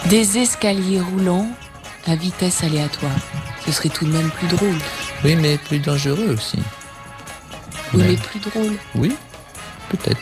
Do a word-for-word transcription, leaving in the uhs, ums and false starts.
Des escaliers roulants à vitesse aléatoire. Ce serait tout de même plus drôle. Oui, mais plus dangereux aussi. Oui, Ouais. mais plus drôle. Oui, peut-être.